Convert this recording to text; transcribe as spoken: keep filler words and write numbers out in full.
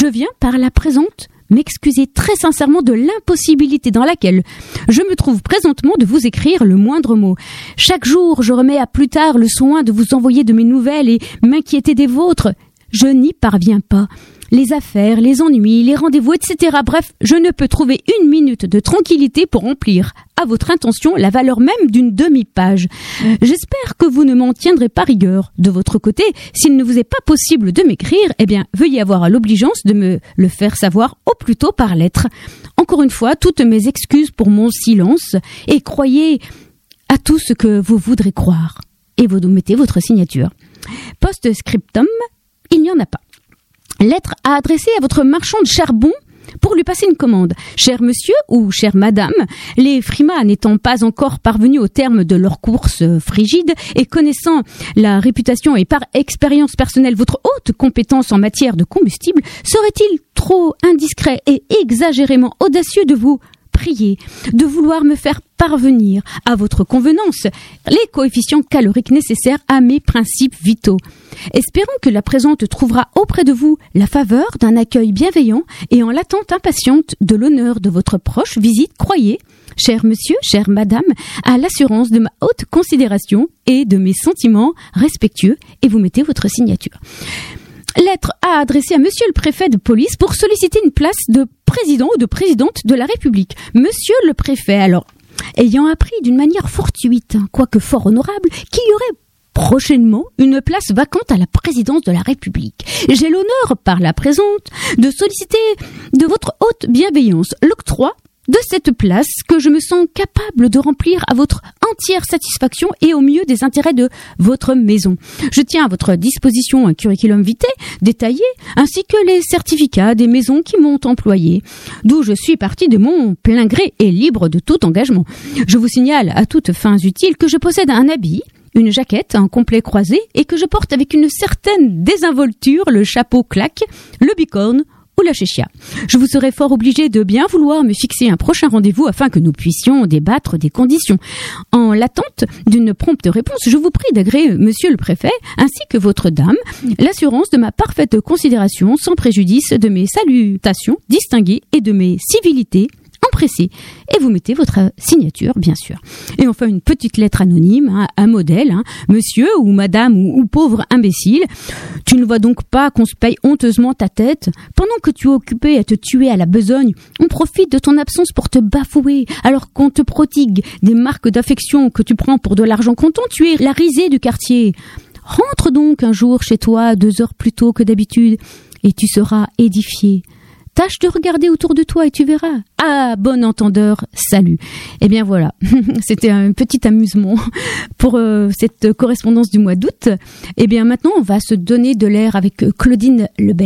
Je viens par la présente m'excuser très sincèrement de l'impossibilité dans laquelle je me trouve présentement de vous écrire le moindre mot. Chaque jour, je remets à plus tard le soin de vous envoyer de mes nouvelles et m'inquiéter des vôtres. Je n'y parviens pas. Les affaires, les ennuis, les rendez-vous, et cetera. Bref, je ne peux trouver une minute de tranquillité pour remplir à votre intention la valeur même d'une demi-page. J'espère que vous ne m'en tiendrez pas rigueur. De votre côté, s'il ne vous est pas possible de m'écrire, eh bien, veuillez avoir l'obligeance de me le faire savoir au plus tôt par lettre. Encore une fois, toutes mes excuses pour mon silence et croyez à tout ce que vous voudrez croire. Et vous mettez votre signature. Post-scriptum, il n'y en a pas. Lettre à adresser à votre marchand de charbon pour lui passer une commande. Cher monsieur ou chère madame, les frimas n'étant pas encore parvenus au terme de leur course frigide et connaissant la réputation et par expérience personnelle votre haute compétence en matière de combustible, serait-il trop indiscret et exagérément audacieux de vous prier de vouloir me faire parvenir à votre convenance les coefficients caloriques nécessaires à mes principes vitaux. Espérons que la présente trouvera auprès de vous la faveur d'un accueil bienveillant et en l'attente impatiente de l'honneur de votre proche visite, croyez, cher monsieur, chère madame, à l'assurance de ma haute considération et de mes sentiments respectueux, et vous mettez votre signature. Lettre à adresser à monsieur le préfet de police pour solliciter une place de président ou de présidente de la République. Monsieur le préfet, alors, ayant appris d'une manière fortuite, quoique fort honorable, qu'il y aurait prochainement une place vacante à la présidence de la République, j'ai l'honneur, par la présente, de solliciter de votre haute bienveillance l'octroi de cette place que je me sens capable de remplir à votre entière satisfaction et au mieux des intérêts de votre maison. Je tiens à votre disposition un curriculum vitae détaillé ainsi que les certificats des maisons qui m'ont employé, d'où je suis parti de mon plein gré et libre de tout engagement. Je vous signale à toutes fins utiles que je possède un habit, une jaquette, un complet croisé et que je porte avec une certaine désinvolture le chapeau claque, le bicorne ou la chéchia. Je vous serai fort obligé de bien vouloir me fixer un prochain rendez-vous afin que nous puissions débattre des conditions. En l'attente d'une prompte réponse, je vous prie d'agréer monsieur le préfet ainsi que votre dame l'assurance de ma parfaite considération sans préjudice de mes salutations distinguées et de mes civilités empressées. Et vous mettez votre signature, bien sûr. Et enfin, une petite lettre anonyme, hein, un modèle, hein, monsieur ou madame ou, ou pauvre imbécile, tu ne vois donc pas qu'on se paye honteusement ta tête? Pendant que tu es occupé à te tuer à la besogne, on profite de ton absence pour te bafouer, alors qu'on te prodigue des marques d'affection que tu prends pour de l'argent comptant, tu es la risée du quartier. Rentre donc un jour chez toi deux heures plus tôt que d'habitude, et tu seras édifié. Tâche de regarder autour de toi et tu verras. Ah, bon entendeur, salut. Eh bien voilà, c'était un petit amusement pour euh, cette correspondance du mois d'août. Eh bien maintenant, on va se donner de l'air avec Claudine Lebel.